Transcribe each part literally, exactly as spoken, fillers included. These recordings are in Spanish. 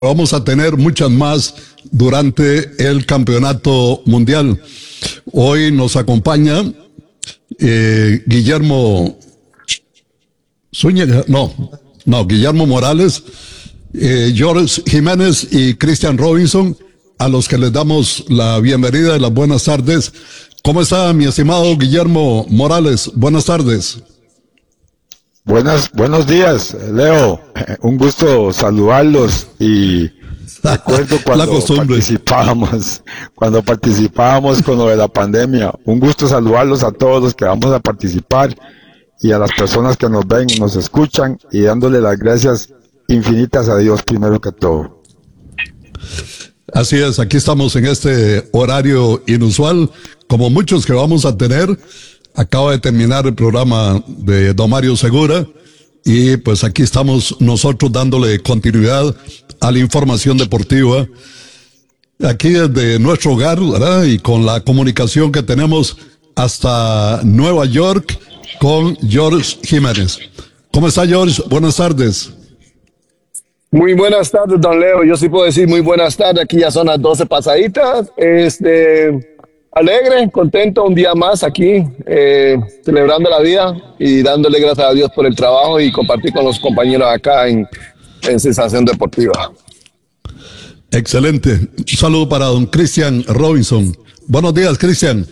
Vamos a tener muchas más durante el campeonato mundial. Hoy nos acompaña eh, Guillermo Zúñiga, no, no, Guillermo Morales, eh, George Jiménez y Christian Robinson, a los que les damos la bienvenida y las buenas tardes. ¿Cómo está, mi estimado Guillermo Morales? Buenas tardes. Buenas, buenos días, Leo. Un gusto saludarlos y recuerdo cuando participábamos, cuando participábamos con lo de la pandemia. Un gusto saludarlos a todos los que vamos a participar y a las personas que nos ven y nos escuchan, y dándole las gracias infinitas a Dios primero que todo. Así es, aquí estamos en este horario inusual, como muchos que vamos a tener. Acaba de terminar el programa de Don Mario Segura y pues aquí estamos nosotros dándole continuidad a la información deportiva aquí desde nuestro hogar, ¿verdad? Y con la comunicación que tenemos hasta Nueva York con George Jiménez. ¿Cómo está, George? Buenas tardes. Muy buenas tardes, don Leo. Yo sí puedo decir muy buenas tardes. Aquí ya son las doce pasaditas. Este... Alegre, contento, un día más aquí, eh, celebrando la vida y dándole gracias a Dios por el trabajo y compartir con los compañeros acá en, en Sensación Deportiva. Excelente. Un saludo para don Christian Robinson. Buenos días, Christian.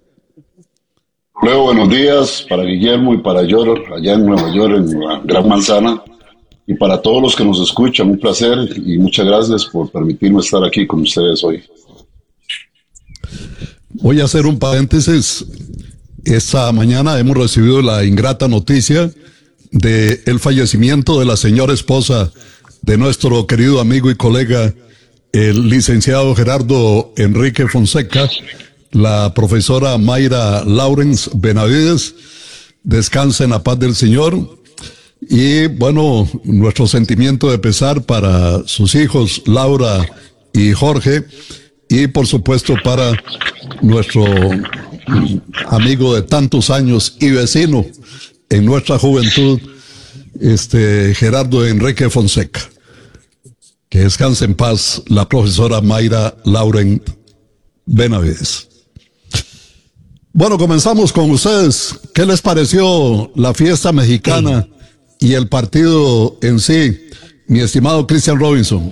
Leo, buenos días para Guillermo y para George, allá en Nueva York, en la Gran Manzana. Y para todos los que nos escuchan, un placer y muchas gracias por permitirme estar aquí con ustedes hoy. Voy a hacer un paréntesis. Esta mañana hemos recibido la ingrata noticia de el fallecimiento de la señora esposa de nuestro querido amigo y colega, el licenciado Gerardo Enrique Fonseca, la profesora Mayra Lawrence Benavides. Descansa en la paz del Señor. Y bueno, nuestro sentimiento de pesar para sus hijos, Laura y Jorge. Y por supuesto para nuestro amigo de tantos años y vecino en nuestra juventud, este Gerardo Enrique Fonseca. Que descanse en paz la profesora Mayra Lauren Benavides. Bueno, comenzamos con ustedes. ¿Qué les pareció la fiesta mexicana y el partido en sí, mi estimado Christian Robinson?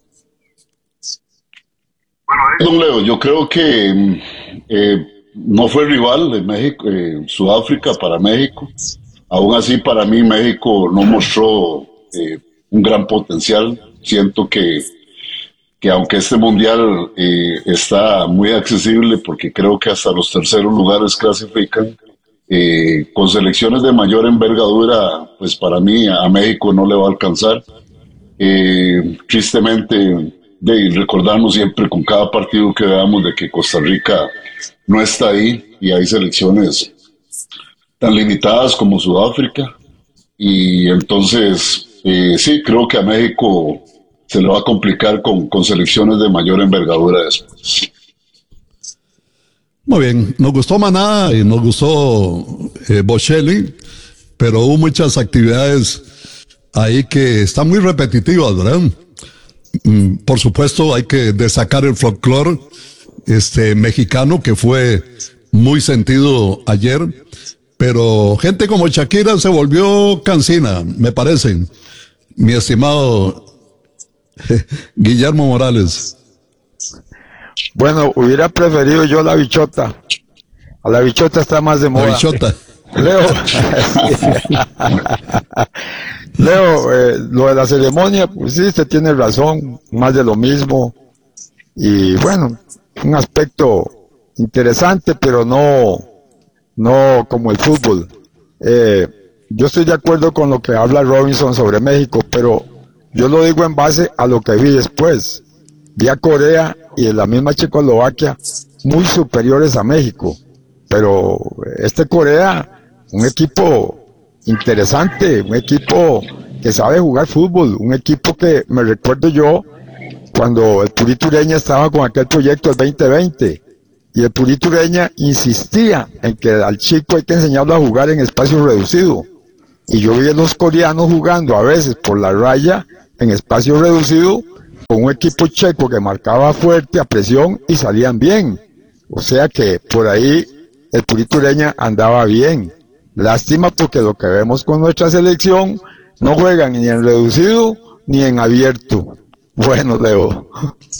Bueno, don Leo, yo creo que eh, no fue rival de México, eh, Sudáfrica para México. Aún así, para mí, México no mostró eh, un gran potencial. Siento que, que aunque este mundial eh, está muy accesible, porque creo que hasta los terceros lugares clasifican, eh, con selecciones de mayor envergadura, pues para mí a México no le va a alcanzar. Eh, tristemente, de recordarnos siempre con cada partido que veamos de que Costa Rica no está ahí y hay selecciones tan limitadas como Sudáfrica, y entonces eh, sí, creo que a México se le va a complicar con, con selecciones de mayor envergadura después. Muy bien, nos gustó Maná y nos gustó eh, Bocelli, pero hubo muchas actividades ahí que están muy repetitivas, ¿verdad? Por supuesto, hay que destacar el folclore este, mexicano, que fue muy sentido ayer, pero gente como Shakira se volvió cansina, me parece, mi estimado Guillermo Morales. Bueno, hubiera preferido yo la bichota. A la bichota está más de moda. La bichota. Leo, Leo, eh, lo de la ceremonia, pues sí, usted tiene razón, más de lo mismo. Y bueno, un aspecto interesante, pero no, no como el fútbol. Eh, yo estoy de acuerdo con lo que habla Robinson sobre México, pero yo lo digo en base a lo que vi después. Vi a Corea y la misma Checoslovaquia muy superiores a México. Pero este Corea, un equipo interesante, un equipo que sabe jugar fútbol, un equipo que me recuerdo yo cuando el Purito Ureña estaba con aquel proyecto del veinte veinte, y el Purito Ureña insistía en que al chico hay que enseñarlo a jugar en espacio reducido, y yo vi a los coreanos jugando a veces por la raya en espacio reducido con un equipo checo que marcaba fuerte a presión y salían bien. O sea que por ahí el Purito Ureña andaba bien. Lástima porque lo que vemos con nuestra selección no juegan ni en reducido ni en abierto. Bueno, Leo.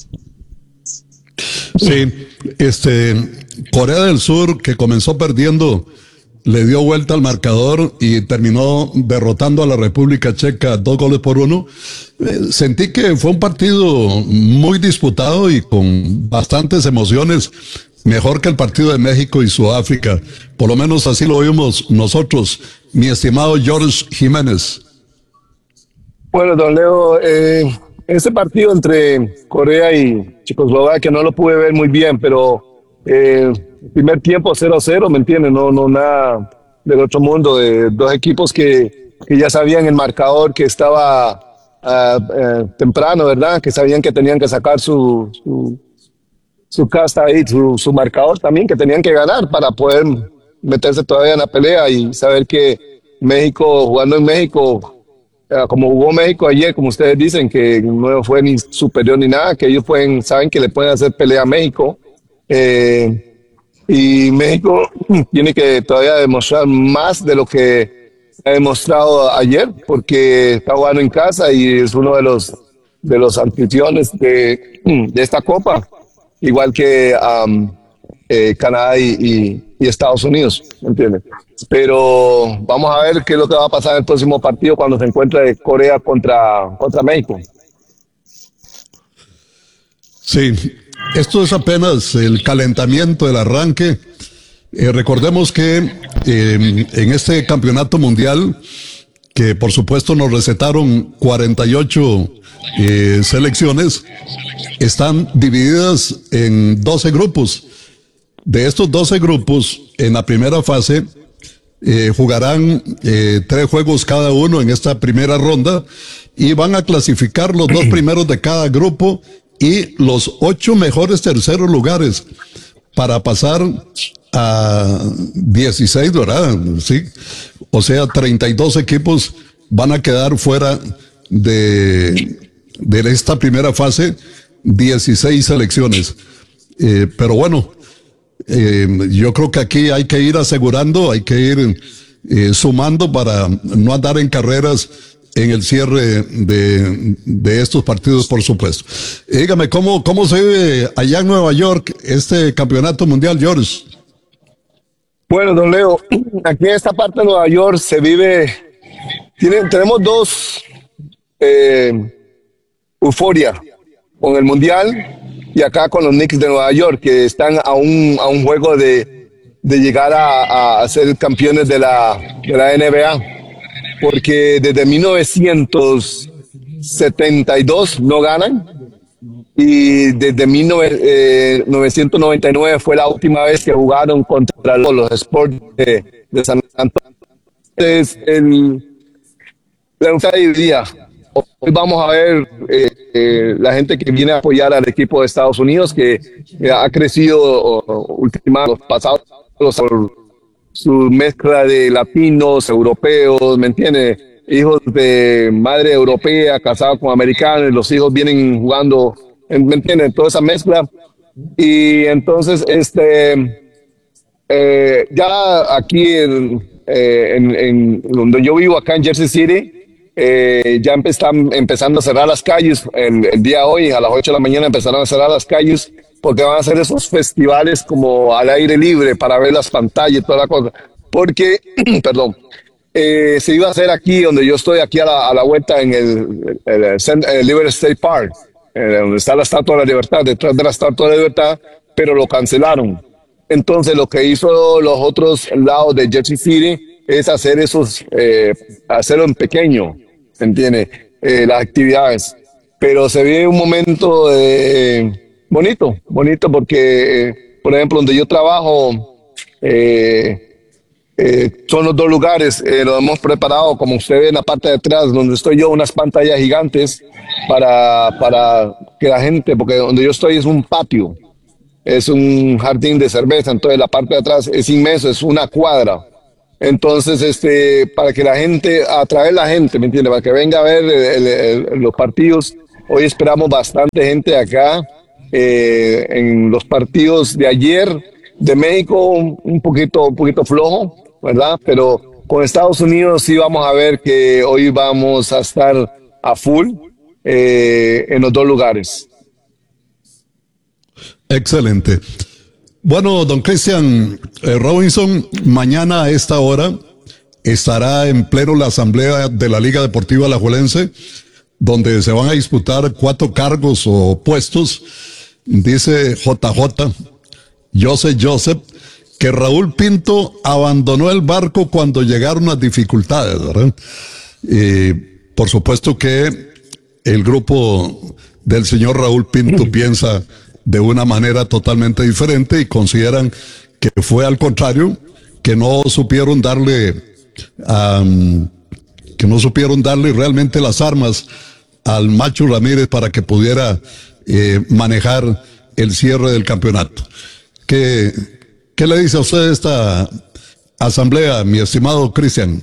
Sí, este, Corea del Sur, que comenzó perdiendo, le dio vuelta al marcador y terminó derrotando a la República Checa dos goles por uno. Eh, sentí que fue un partido muy disputado y con bastantes emociones, mejor que el partido de México y Sudáfrica. Por lo menos así lo vimos nosotros, mi estimado George Jiménez. Bueno, don Leo, eh, ese partido entre Corea y Checoslovaquia no lo pude ver muy bien, pero eh, primer tiempo cero a cero, ¿me entiendes? No, no nada del otro mundo, de dos equipos que, que ya sabían el marcador, que estaba uh, uh, temprano, ¿verdad? Que sabían que tenían que sacar su, su, su casta ahí, su, su marcador también, que tenían que ganar para poder meterse todavía en la pelea y saber que México, jugando en México, como jugó México ayer, como ustedes dicen, que no fue ni superior ni nada, que ellos pueden, saben que le pueden hacer pelea a México. Eh, y México tiene que todavía demostrar más de lo que ha demostrado ayer, porque está jugando en casa y es uno de los, de los anfitriones de, de esta Copa, igual que um, eh, Canadá y, y, y Estados Unidos, ¿entiendes? Pero vamos a ver qué es lo que va a pasar en el próximo partido cuando se encuentre Corea contra, contra México. Sí, esto es apenas el calentamiento, el arranque. Eh, recordemos que eh, en este campeonato mundial, que por supuesto nos recetaron cuarenta y ocho eh, selecciones, están divididas en doce grupos. De estos doce grupos, en la primera fase, Eh, jugarán eh, tres juegos cada uno en esta primera ronda y van a clasificar los dos primeros de cada grupo y los ocho mejores terceros lugares para pasar a dieciséis, ¿verdad? Sí. O sea, treinta y dos equipos van a quedar fuera de, de esta primera fase, dieciséis selecciones. Eh, pero bueno, Eh, yo creo que aquí hay que ir asegurando, hay que ir eh, sumando para no andar en carreras en el cierre de, de estos partidos, por supuesto. Dígame, ¿cómo, ¿cómo se vive allá en Nueva York este campeonato mundial, George? Bueno, don Leo, aquí en esta parte de Nueva York se vive, tiene, tenemos dos eh, euforia con el mundial y acá con los Knicks de Nueva York, que están a un, a un juego de, de llegar a, a ser campeones de la, de la N B A, porque desde mil novecientos setenta y dos no ganan, y desde mil novecientos noventa y nueve fue la última vez que jugaron contra los, los Spurs de, de San Antonio. Entonces, el, la unidad de día. Hoy vamos a ver eh, eh, la gente que viene a apoyar al equipo de Estados Unidos, que eh, ha crecido últimamente, los pasados, por su mezcla de latinos, europeos, ¿me entiendes? Hijos de madre europea, casados con americanos, los hijos vienen jugando, ¿me entiendes? Toda esa mezcla. Y entonces, este, eh, ya aquí en, eh, en, en donde yo vivo, acá en Jersey City, Eh, ya están empezando a cerrar las calles el, el día de hoy, a las ocho de la mañana empezaron a cerrar las calles porque van a hacer esos festivales como al aire libre para ver las pantallas y toda la cosa. Porque, perdón, eh, se iba a hacer aquí donde yo estoy, aquí a la, a la vuelta en el, el, el, el Liberty State Park, eh, donde está la Estatua de la Libertad, detrás de la Estatua de la Libertad, pero lo cancelaron. Entonces lo que hizo los otros lados de Jersey City es hacer esos, eh, hacerlo en pequeño, ¿se entiende? Eh, las actividades. Pero se vive un momento eh, bonito, bonito porque, eh, por ejemplo, donde yo trabajo, eh, eh, son los dos lugares, eh, lo hemos preparado, como usted ve en la parte de atrás, donde estoy yo, unas pantallas gigantes para, para que la gente, porque donde yo estoy es un patio, es un jardín de cerveza, entonces la parte de atrás es inmenso, es una cuadra. Entonces, este, para que la gente, atraer la gente, ¿me entiende? Para que venga a ver el, el, el, los partidos, Hoy esperamos bastante gente acá. Eh, en los partidos de ayer de México un poquito, un poquito flojo, ¿verdad? Pero con Estados Unidos sí vamos a ver que hoy vamos a estar a full eh, en los dos lugares. Excelente. Bueno, don Cristian eh, Robinson, mañana a esta hora estará en pleno la asamblea de la Liga Deportiva Alajuelense, donde se van a disputar cuatro cargos o puestos. Dice J J, Joseph Joseph, que Raúl Pinto abandonó el barco cuando llegaron las dificultades, ¿verdad? Y por supuesto que el grupo del señor Raúl Pinto piensa de una manera totalmente diferente y consideran que fue al contrario, que no supieron darle, um, que no supieron darle realmente las armas al Macho Ramírez para que pudiera eh, manejar el cierre del campeonato. ¿Qué, qué le dice a usted esta asamblea, mi estimado Cristian?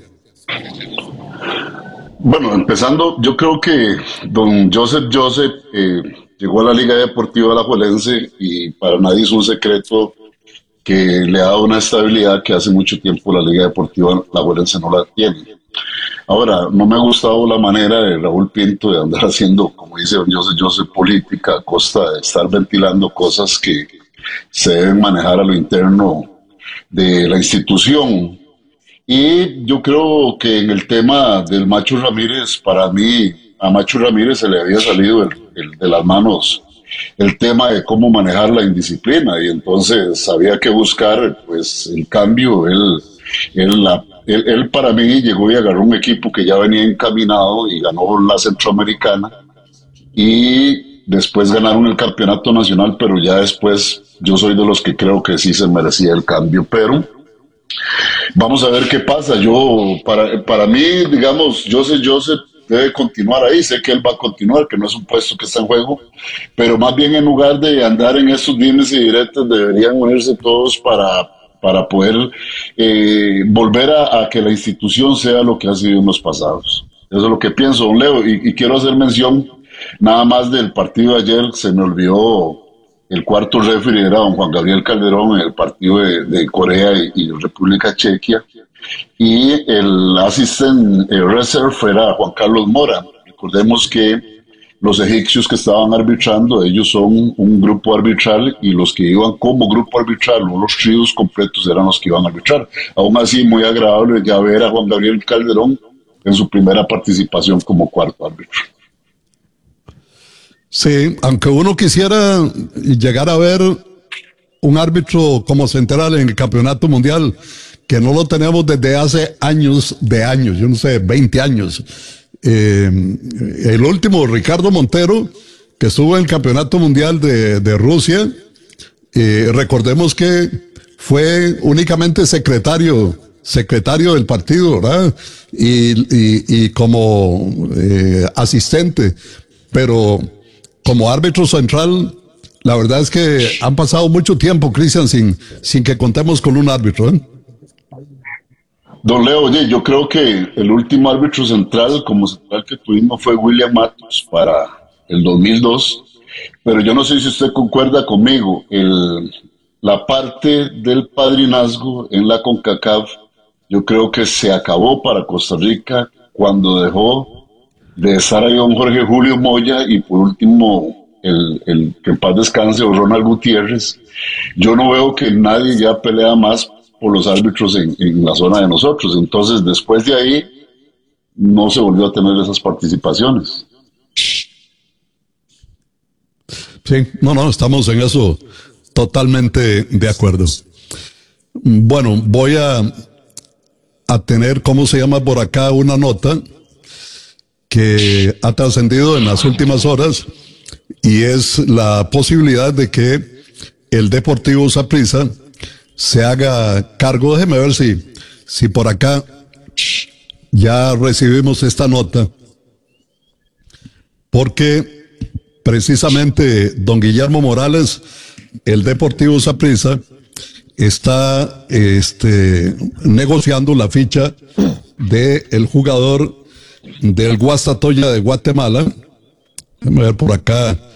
Bueno, empezando, yo creo que don Joseph Joseph eh, llegó a la Liga Deportiva Alajuelense y para nadie es un secreto que le ha dado una estabilidad que hace mucho tiempo la Liga Deportiva Alajuelense no la tiene. Ahora, no me ha gustado la manera de Raúl Pinto de andar haciendo, como dice don Joseph Joseph, política a costa de estar ventilando cosas que se deben manejar a lo interno de la institución. Y yo creo que en el tema del Macho Ramírez, para mí, a Macho Ramírez se le había salido el, el, de las manos el tema de cómo manejar la indisciplina y entonces había que buscar pues el cambio. Él, él, la, él, él para mí llegó y agarró un equipo que ya venía encaminado y ganó la Centroamericana y después ganaron el campeonato nacional, pero ya después yo soy de los que creo que sí se merecía el cambio, pero vamos a ver qué pasa. Yo, para, para mí, digamos, Joseph Joseph debe continuar ahí, sé que él va a continuar, que no es un puesto que está en juego, pero más bien en lugar de andar en esos dimes y diretes, deberían unirse todos para, para poder eh, volver a, a que la institución sea lo que ha sido en los pasados. Eso es lo que pienso, don Leo, y, y quiero hacer mención nada más del partido de ayer. Se me olvidó el cuarto referee, era don Juan Gabriel Calderón en el partido de, de Corea y, y República Chequia, y el assistant eh, reserve era Juan Carlos Mora. Recordemos que los egipcios que estaban arbitrando, ellos son un grupo arbitral y los que iban como grupo arbitral, no los tríos completos, eran los que iban a arbitrar. Aún así, muy agradable ya ver a Juan Gabriel Calderón en su primera participación como cuarto árbitro. Sí, aunque uno quisiera llegar a ver un árbitro como central en el campeonato mundial, que no lo tenemos desde hace años de años, yo no sé, veinte años. Eh, el último, Ricardo Montero, que estuvo en el campeonato mundial de, de Rusia, eh, recordemos que fue únicamente secretario, secretario del partido, ¿verdad? Y, y, y como eh, asistente, pero como árbitro central, la verdad es que han pasado mucho tiempo, Cristian, sin, sin que contemos con un árbitro, ¿eh? Don Leo, oye, yo creo que el último árbitro central, como central que tuvimos, fue William Matos para el dos mil dos, pero yo no sé si usted concuerda conmigo, el, la parte del padrinazgo en la CONCACAF, yo creo que se acabó para Costa Rica cuando dejó de estar ahí don Jorge Julio Moya y por último el, el que en paz descanse o Ronald Gutiérrez. Yo no veo que nadie ya pelea más por los árbitros en, en la zona de nosotros. Entonces, después de ahí, no se volvió a tener esas participaciones. Sí, no, no, estamos en eso totalmente de acuerdo. Bueno, voy a, a tener, ¿cómo se llama por acá? Una nota que ha trascendido en las últimas horas y es la posibilidad de que el Deportivo Saprissa se haga cargo. Déjeme ver si, si por acá ya recibimos esta nota, porque precisamente don Guillermo Morales, el Deportivo Saprissa, está este, negociando la ficha de el jugador del Guastatoya de Guatemala, Déjame ver por acá.